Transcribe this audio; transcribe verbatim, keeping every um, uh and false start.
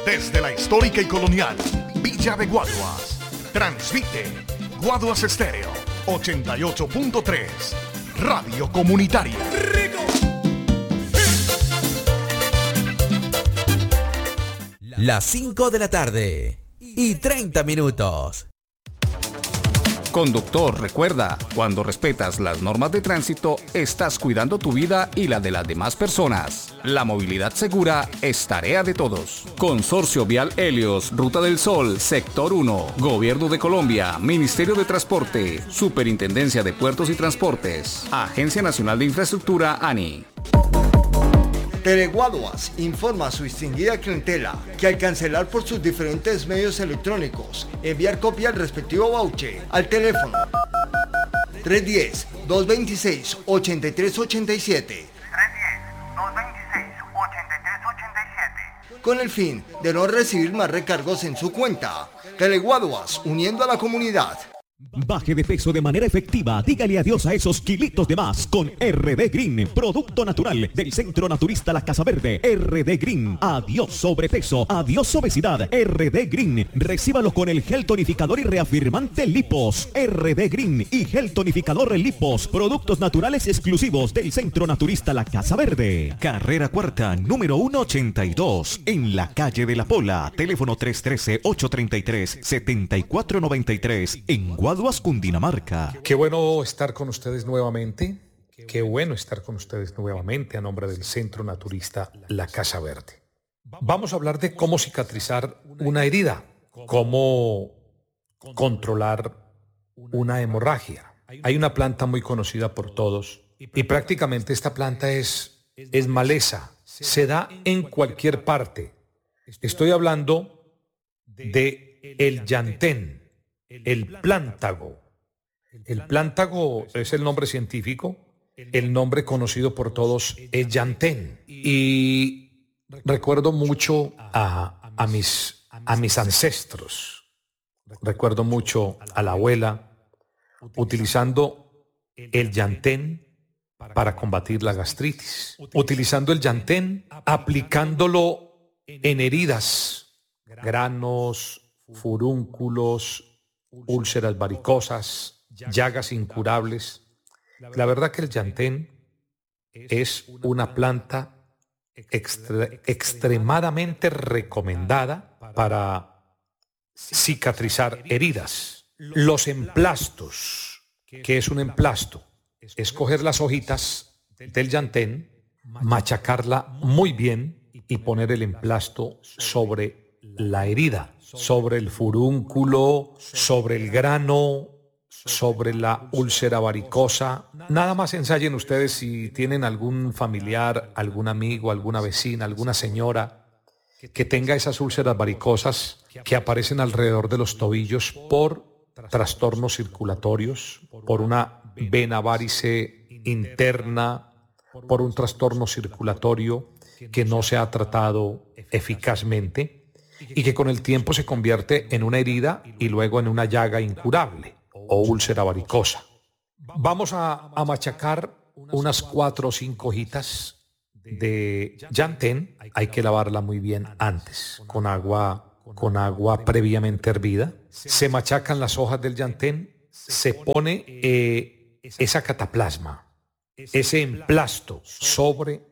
Desde la histórica y colonial Villa de Guaduas, transmite Guaduas Estéreo ochenta y ocho punto tres, Radio Comunitaria. Las cinco de la tarde y treinta minutos. Conductor, recuerda, cuando respetas las normas de tránsito, estás cuidando tu vida y la de las demás personas. La movilidad segura es tarea de todos. Consorcio Vial Helios, Ruta del Sol, Sector uno, Gobierno de Colombia, Ministerio de Transporte, Superintendencia de Puertos y Transportes, Agencia Nacional de Infraestructura, ANI. Teleguaduas informa a su distinguida clientela que al cancelar por sus diferentes medios electrónicos, enviar copia al respectivo voucher al teléfono tres uno cero, dos dos seis, ocho tres ocho siete con el fin de no recibir más recargos en su cuenta. Teleguaduas, uniendo a la comunidad. Baje de peso de manera efectiva. Dígale adiós a esos kilitos de más con R D Green, producto natural del Centro Naturista La Casa Verde. R D Green, adiós sobrepeso, adiós obesidad. R D Green, recíbalo con el gel tonificador y reafirmante Lipos. R D Green y gel tonificador Lipos, productos naturales exclusivos del Centro Naturista La Casa Verde. Carrera Cuarta, número ciento ochenta y dos, en la calle de la Pola. Teléfono tres uno tres, ocho tres tres, siete cuatro nueve tres, en Guaduas, Cundinamarca. Qué bueno estar con ustedes nuevamente. Qué bueno estar con ustedes nuevamente a nombre del Centro Naturista La Casa Verde. Vamos a hablar de cómo cicatrizar una herida, cómo controlar una hemorragia. Hay una planta muy conocida por todos y prácticamente esta planta es, es maleza. Se da en cualquier parte. Estoy hablando de el llantén. El plántago. El plántago es el nombre científico, el nombre conocido por todos es llantén. Y recuerdo mucho a, a, mis, a mis ancestros, recuerdo mucho a la abuela utilizando el llantén para combatir la gastritis, utilizando el llantén, aplicándolo en heridas, granos, furúnculos, úlceras varicosas, llagas incurables. La verdad que el llantén es una planta extre- extremadamente recomendada para cicatrizar heridas. Los emplastos, ¿qué es un emplasto? Es coger las hojitas del llantén, machacarla muy bien y poner el emplasto sobre la herida, sobre el furúnculo, sobre el grano, sobre la úlcera varicosa. Nada más ensayen ustedes si tienen algún familiar, algún amigo, alguna vecina, alguna señora que tenga esas úlceras varicosas que aparecen alrededor de los tobillos por trastornos circulatorios, por una vena varice interna, por un trastorno circulatorio que no se ha tratado eficazmente y que con el tiempo se convierte en una herida y luego en una llaga incurable o úlcera varicosa. Vamos a, a machacar unas cuatro o cinco hojitas de llantén. Hay que lavarla muy bien antes, con agua, con agua previamente hervida. Se machacan las hojas del llantén, se pone eh, esa cataplasma, ese emplasto sobre